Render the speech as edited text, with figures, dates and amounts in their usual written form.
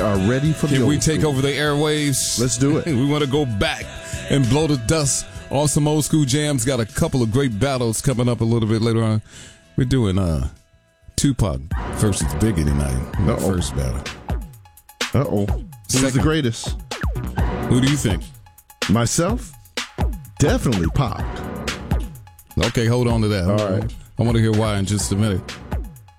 are ready for the Can old we take school. over the airwaves? Let's do it. We want to go back and blow the dust off some old school jams. Got a couple of great battles coming up a little bit later on. We're doing Tupac versus Biggie tonight. The first battle. Who's the Second. greatest? Who do you think? Myself? Definitely Pac. Okay, hold on to that. All right. I want to hear why in just a minute.